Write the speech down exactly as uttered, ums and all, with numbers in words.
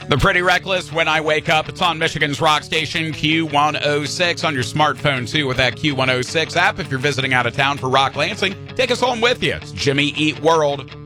The Pretty Reckless, When I Wake Up. It's on Michigan's rock station, Q one oh six, on your smartphone, too, with that Q one oh six app. If you're visiting out of town for Rock Lansing, take us home with you. It's Jimmy Eat World.